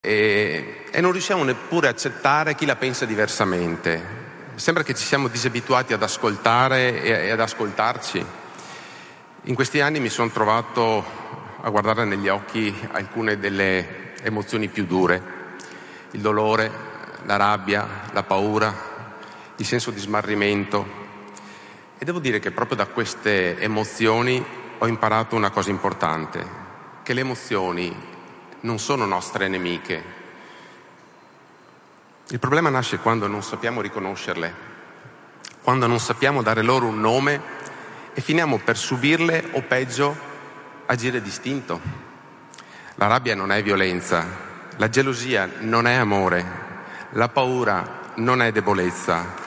e non riusciamo neppure a accettare chi la pensa diversamente. Sembra che ci siamo disabituati ad ascoltare e ad ascoltarci. In questi anni mi sono trovato a guardare negli occhi alcune delle emozioni più dure: il dolore, la rabbia, la paura, il senso di smarrimento. E devo dire che proprio da queste emozioni ho imparato una cosa importante: che le emozioni non sono nostre nemiche. Il problema nasce quando non sappiamo riconoscerle, quando non sappiamo dare loro un nome e finiamo per subirle o peggio agire distinto. La rabbia non è violenza, la gelosia non è amore, la paura non è debolezza,